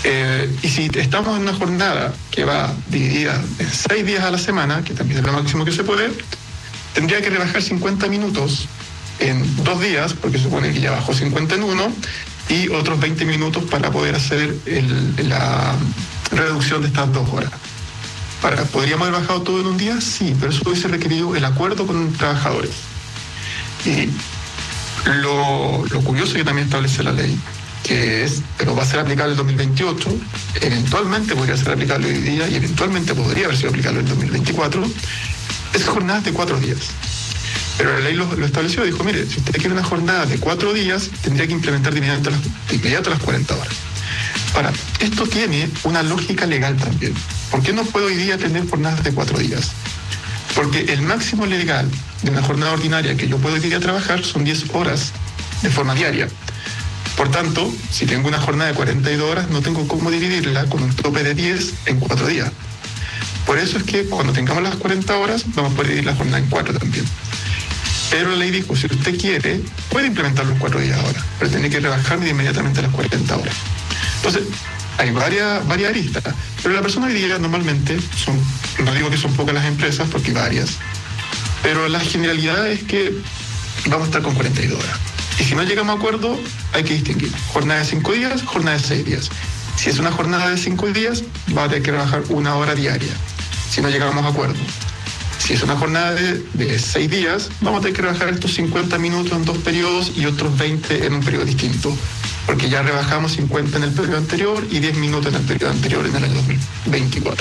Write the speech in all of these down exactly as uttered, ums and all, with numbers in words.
Eh, y si estamos en una jornada que va dividida en seis días a la semana, que también es lo máximo que se puede, tendría que rebajar cincuenta minutos en dos días, porque se supone que ya bajó cincuenta en uno, y otros veinte minutos para poder hacer el, la reducción de estas dos horas. Para, ¿Podríamos haber bajado todo en un día? Sí, pero eso hubiese requerido el acuerdo con trabajadores. Y lo, lo curioso que también establece la ley, que es, pero va a ser aplicable el dos mil veintiocho, eventualmente podría ser aplicable hoy día y eventualmente podría haber sido aplicable el dos mil veinticuatro, es jornadas de cuatro días. Pero la ley lo, lo estableció, dijo, mire, si usted quiere una jornada de cuatro días, tendría que implementar de inmediato las, de inmediato las cuarenta horas. Ahora, esto tiene una lógica legal también. ¿Por qué no puedo hoy día tener jornadas de cuatro días? Porque el máximo legal de una jornada ordinaria que yo puedo hoy día trabajar son diez horas de forma diaria. Por tanto, si tengo una jornada de cuarenta y dos horas, no tengo cómo dividirla con un tope de diez en cuatro días. Por eso es que cuando tengamos las cuarenta horas, vamos a poder dividir la jornada en cuatro también. Pero la ley dijo, si usted quiere, puede implementar los cuatro días ahora, pero tiene que rebajar inmediatamente las cuarenta horas. Entonces, hay varias, varias aristas, pero la persona hoy día normalmente, son, no digo que son pocas las empresas, porque hay varias, pero la generalidad es que vamos a estar con cuarenta y dos horas. Y si no llegamos a acuerdo, hay que distinguir jornada de cinco días, jornada de seis días. Si es una jornada de cinco días, va a tener que trabajar una hora diaria, si no llegamos a acuerdo. Si es una jornada de, de seis días, vamos a tener que trabajar estos cincuenta minutos en dos periodos y otros veinte en un periodo distinto, porque ya rebajamos cincuenta en el periodo anterior y diez minutos en el periodo anterior en el año dos mil veinticuatro.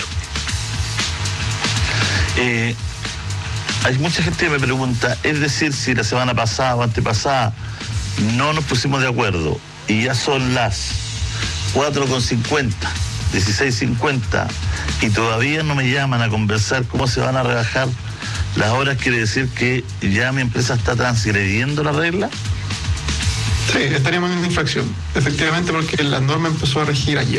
Eh, hay mucha gente que me pregunta, es decir, si la semana pasada o antepasada no nos pusimos de acuerdo y ya son las cuatro con cincuenta, dieciséis cincuenta y todavía no me llaman a conversar cómo se van a rebajar las horas, ¿quiere decir que ya mi empresa está transgrediendo la regla? Sí, estaríamos en una infracción, efectivamente, porque la norma empezó a regir ayer.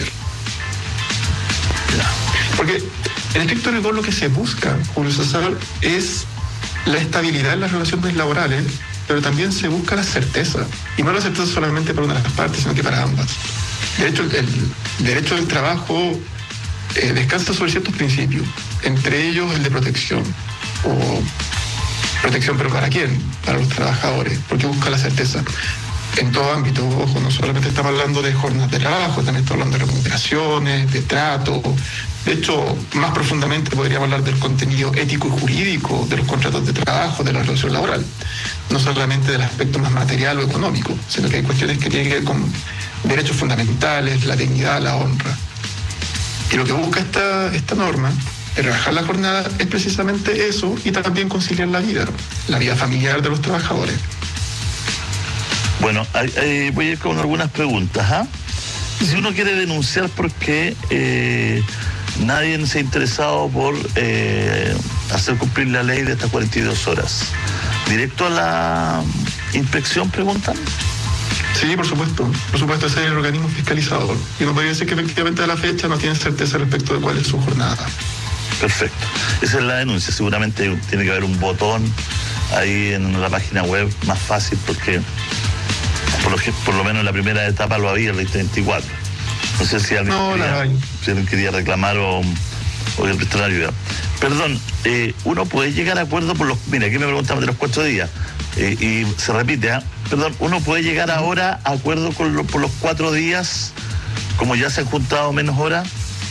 Porque en estricto rigor lo que se busca, Julio César, es la estabilidad en las relaciones laborales, pero también se busca la certeza, y no la certeza solamente para una de las partes, sino que para ambas. De hecho, el, el derecho del trabajo eh, descansa sobre ciertos principios, entre ellos el de protección, o protección, pero ¿para quién? Para los trabajadores, porque busca la certeza en todo ámbito. Ojo, no solamente estamos hablando de jornadas de trabajo, también estamos hablando de remuneraciones, de trato. De hecho, más profundamente podríamos hablar del contenido ético y jurídico de los contratos de trabajo, de la relación laboral. No solamente del aspecto más material o económico, sino que hay cuestiones que tienen que ver con derechos fundamentales, la dignidad, la honra. Y lo que busca esta, esta norma, el rebajar la jornada, es precisamente eso, y también conciliar la vida, la vida familiar de los trabajadores. Bueno, hay, hay, voy a ir con algunas preguntas. ¿ah? Si uno quiere denunciar porque eh, nadie se ha interesado por eh, hacer cumplir la ley de estas cuarenta y dos horas, ¿directo a la inspección preguntan? Sí, por supuesto. Por supuesto, ese es el organismo fiscalizador. Y uno podría decir que efectivamente a la fecha no tiene certeza respecto de cuál es su jornada. Perfecto. Esa es la denuncia. Seguramente tiene que haber un botón ahí en la página web, más fácil, porque por lo, por lo menos en la primera etapa lo había, el veinte veinticuatro. No sé si alguien, no, quería, si alguien quería reclamar o, o prestar ayuda. Perdón, eh, uno puede llegar a acuerdo por los... Mira, aquí me preguntaban de los cuatro días, eh, y se repite, ¿eh? Perdón, uno puede llegar ahora a acuerdo con lo, por los cuatro días, como ya se han juntado menos horas.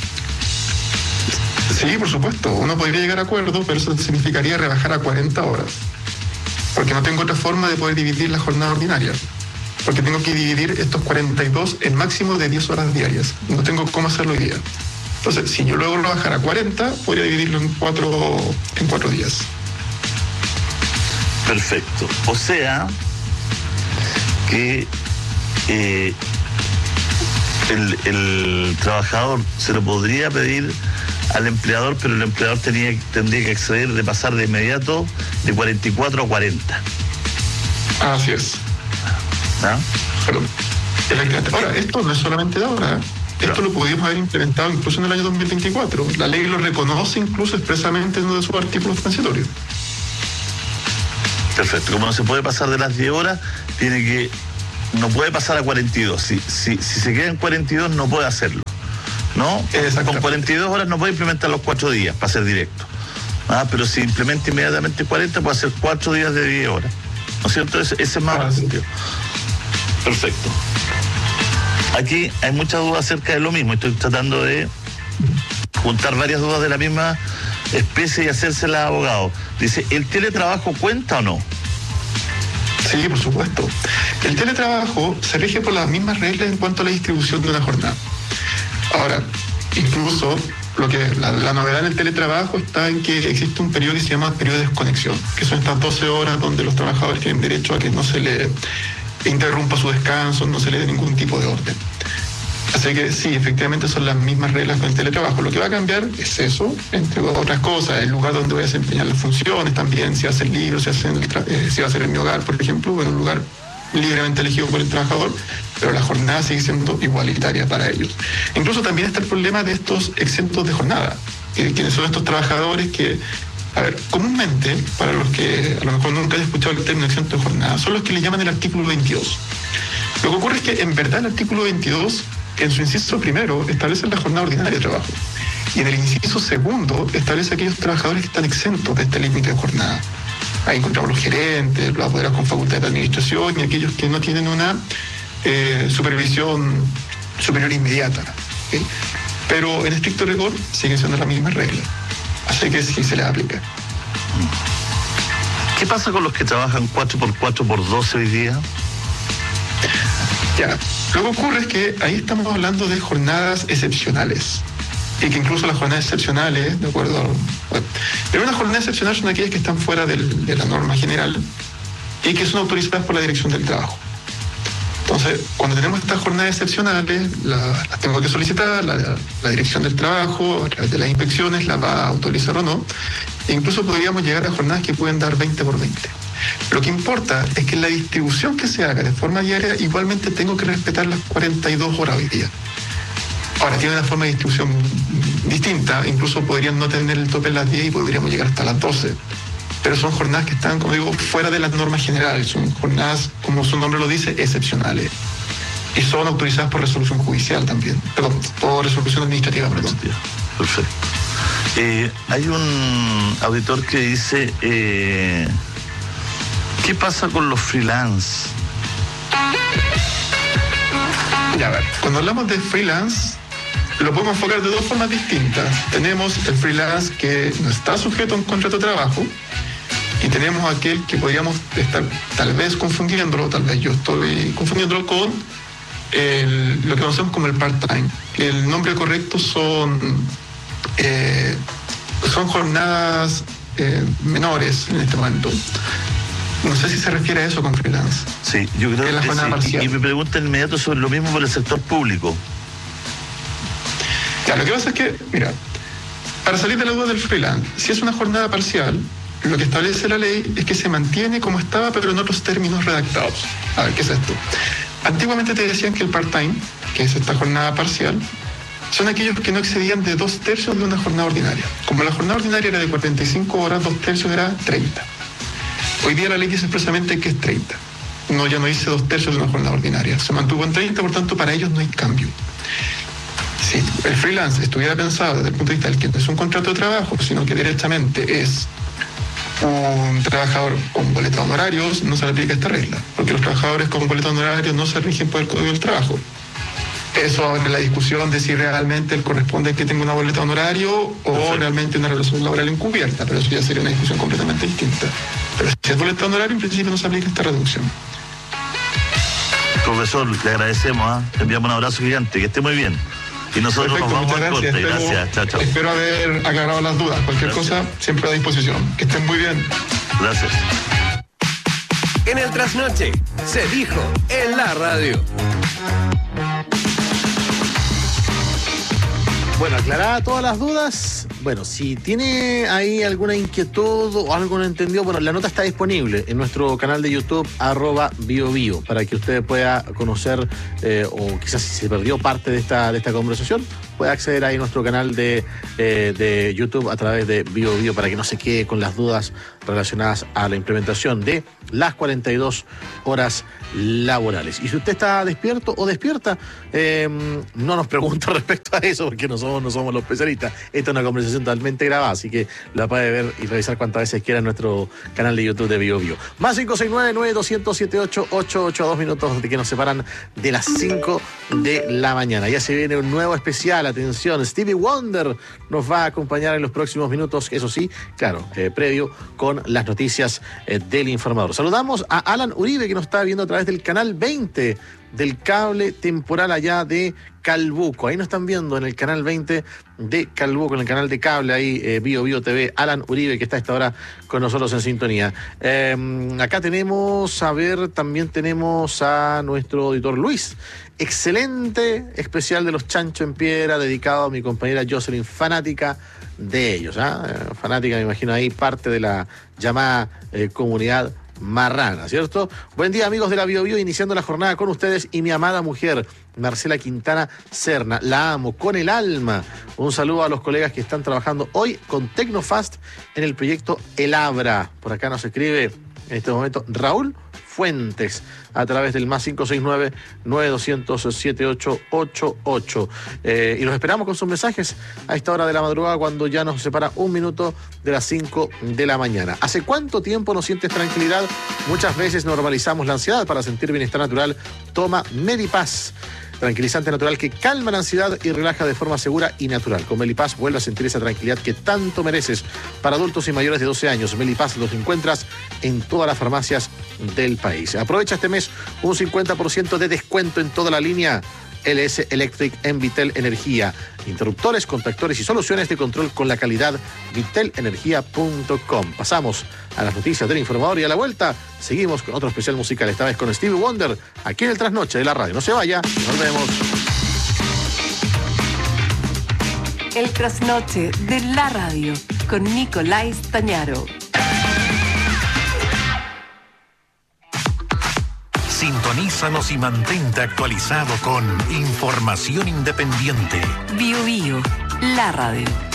Sí, por supuesto, uno podría llegar a acuerdo, pero eso significaría rebajar a cuarenta horas, porque no tengo otra forma de poder dividir la jornada ordinaria, porque tengo que dividir estos cuarenta y dos en máximo de diez horas diarias, no tengo cómo hacerlo hoy día. Entonces, si yo luego lo bajara a cuarenta, podría dividirlo en cuatro, en cuatro días. Perfecto. O sea, que eh, el, el trabajador se lo podría pedir al empleador, pero el empleador tenía, tendría que acceder de pasar de inmediato de cuarenta y cuatro a cuarenta. Así es. ¿Ah? Pero, ahora, esto no es solamente de ahora, ¿eh? Esto lo podríamos haber implementado incluso en el año dos mil veinticuatro. La ley lo reconoce incluso expresamente en uno de sus artículos transitorios. Perfecto. Como no se puede pasar de las diez horas, tiene que... No puede pasar a cuarenta y dos. Si, si, si se queda en cuarenta y dos, no puede hacerlo. ¿no? Con cuarenta y dos horas no puede implementar los cuatro días, para ser directo. Ah, pero si implementa inmediatamente cuarenta, puede hacer cuatro días de diez horas. ¿No es cierto? Ese, ese es más ah, sentido. Perfecto. Aquí hay muchas dudas acerca de lo mismo. Estoy tratando de juntar varias dudas de la misma especie y hacérselas a abogado. Dice, ¿el teletrabajo cuenta o no? Sí, por supuesto. El teletrabajo se rige por las mismas reglas en cuanto a la distribución de una jornada. Ahora, incluso lo que la, la novedad en el teletrabajo está en que existe un periodo que se llama periodo de desconexión, que son estas doce horas donde los trabajadores tienen derecho a que no se le interrumpa su descanso, no se le dé ningún tipo de orden. Así que sí, efectivamente son las mismas reglas con el teletrabajo. Lo que va a cambiar es eso, entre otras cosas, el lugar donde voy a desempeñar las funciones también, si va a ser libre, si va a ser en, el tra- eh, si va a ser en mi hogar, por ejemplo, o en un lugar libremente elegido por el trabajador, pero la jornada sigue siendo igualitaria para ellos. Incluso también está el problema de estos exentos de jornada, eh, quienes son estos trabajadores que, a ver, comúnmente, para los que a lo mejor nunca han escuchado el término exento de jornada, son los que le llaman el artículo veintidós. Lo que ocurre es que en verdad el artículo veintidós, en su inciso primero, establece la jornada ordinaria de trabajo. Y en el inciso segundo, establece aquellos trabajadores que están exentos de este límite de jornada. Ahí encontramos los gerentes, los apoderados con facultades de administración y aquellos que no tienen una eh, supervisión superior inmediata. ¿Okay? Pero en estricto rigor siguen siendo las mismas reglas. Así que sí se les aplica. ¿Qué pasa con los que trabajan cuatro por cuatro por doce hoy día? Ya, lo que ocurre es que ahí estamos hablando de jornadas excepcionales. Y que incluso las jornadas excepcionales, de acuerdo a... Bueno, pero una jornada excepcional son aquellas que están fuera del, de la norma general y que son autorizadas por la Dirección del Trabajo. Entonces, cuando tenemos estas jornadas excepcionales, la, las tengo que solicitar, la, la Dirección del Trabajo, a través de las inspecciones, las va a autorizar o no. E incluso podríamos llegar a jornadas que pueden dar veinte por veinte. Lo que importa es que en la distribución que se haga de forma diaria, igualmente tengo que respetar las cuarenta y dos horas hoy día. Ahora, tiene una forma de distribución distinta, incluso podrían no tener el tope en las diez y podríamos llegar hasta las doce. Pero son jornadas que están, como digo, fuera de las normas generales, son jornadas, como su nombre lo dice, excepcionales. Y son autorizadas por resolución judicial también, perdón, por resolución administrativa, perdón. Perfecto. Eh, hay un auditor que dice, eh, ¿qué pasa con los freelance? Ya, a ver, cuando hablamos de freelance, lo podemos enfocar de dos formas distintas. Tenemos el freelance que no está sujeto a un contrato de trabajo y tenemos aquel que podríamos estar tal vez confundiéndolo, tal vez yo estoy confundiéndolo con el, lo que conocemos como el part-time. El nombre correcto son, eh, son jornadas eh, menores en este momento. No sé si se refiere a eso con freelance. Sí, yo creo que, la que sí. Y, y me pregunta inmediato sobre lo mismo por el sector público. Ya, lo que pasa es que, mira, para salir de la duda del freelance, si es una jornada parcial, lo que establece la ley es que se mantiene como estaba, pero en otros términos redactados. A ver, ¿qué es esto? Antiguamente te decían que el part-time, que es esta jornada parcial, son aquellos que no excedían de dos tercios de una jornada ordinaria. Como la jornada ordinaria era de cuarenta y cinco horas, dos tercios era treinta. Hoy día la ley dice expresamente que es treinta. No, ya no dice dos tercios de una jornada ordinaria. Se mantuvo en treinta, por tanto, para ellos no hay cambio. Si el freelance estuviera pensado desde el punto de vista del que no es un contrato de trabajo, sino que directamente es un trabajador con boleto de honorarios, no se le aplica esta regla, porque los trabajadores con boleto de honorarios no se rigen por el Código del Trabajo. Eso abre la discusión de si realmente él corresponde que tenga una boleta de honorario o Perfecto. realmente una relación laboral encubierta, pero eso ya sería una discusión completamente distinta. Pero si es boleta de honorario, en principio no se aplica esta reducción. Profesor, le agradecemos, ¿eh? Le enviamos un abrazo gigante, que esté muy bien. Y nosotros Perfecto, nos vamos al corte. Espero, gracias, chao, chao. Espero haber aclarado las dudas. Cualquier gracias. cosa, siempre a disposición. Que estén muy bien. Gracias. En el Trasnoche, se dijo en la radio. Bueno, aclaradas todas las dudas, Bueno, si tiene ahí alguna inquietud o algo no entendió, bueno, la nota está disponible en nuestro canal de YouTube, arroba BioBio, para que usted pueda conocer, eh, o quizás si se perdió parte de esta, de esta conversación, puede acceder ahí a nuestro canal de, eh, de YouTube a través de BioBio para que no se quede con las dudas relacionadas a la implementación de las cuarenta y dos horas laborales. Y si usted está despierto o despierta, eh, no nos pregunte respecto a eso, porque no somos, no somos los especialistas. Esta es una conversación totalmente grabada, así que la puede ver y revisar cuantas veces quiera en nuestro canal de YouTube de BioBio. Más cinco seis nueve, nueve dos cero cero, siete ocho ocho ocho, a dos minutos de que nos separan de las cinco de la mañana. Ya se viene un nuevo especial, atención, Stevie Wonder nos va a acompañar en los próximos minutos, eso sí, claro, eh, previo con las noticias eh, del informador. Saludamos a Alan Uribe, que nos está viendo a través del canal veinte del cable temporal allá de Calbuco. Ahí nos están viendo en el canal veinte de Calbuco, en el canal de cable ahí, eh, Bio Bio T V. Alan Uribe, que está a esta hora con nosotros en sintonía. Eh, acá tenemos, a ver, también tenemos a nuestro auditor Luis. Excelente especial de los Chancho en Piedra, dedicado a mi compañera Jocelyn, fanática de ellos, ¿ah? Eh, fanática, me imagino ahí, parte de la llamada eh, comunidad marrana, ¿cierto? Buen día, amigos de la Bio Bio, iniciando la jornada con ustedes y mi amada mujer, Marcela Quintana Serna. La amo con el alma. Un saludo a los colegas que están trabajando hoy con Tecnofast en el proyecto El Abra. Por acá nos escribe en este momento Raúl Fuentes a través del más cinco seis nueve, nueve dos cero cero, siete ocho ocho ocho. Eh, y los esperamos con sus mensajes a esta hora de la madrugada, cuando ya nos separa un minuto de las cinco de la mañana. ¿Hace cuánto tiempo no sientes tranquilidad? Muchas veces normalizamos la ansiedad. Para sentir bienestar natural, toma Medipaz, tranquilizante natural que calma la ansiedad y relaja de forma segura y natural. Con Melipaz vuelve a sentir esa tranquilidad que tanto mereces. Para adultos y mayores de doce años, Melipaz los encuentras en todas las farmacias del país. Aprovecha este mes un cincuenta por ciento de descuento en toda la línea L S Electric en Vitel Energía. Interruptores, contactores y soluciones de control con la calidad vitel energía punto com. Pasamos a las noticias del informador y a la vuelta seguimos con otro especial musical, esta vez con Stevie Wonder, aquí en el Trasnoche de la radio. No se vaya, nos vemos. El Trasnoche de la radio con Nicolás Tañaro. Sintonízanos y mantente actualizado con información independiente. Bio Bio, la radio.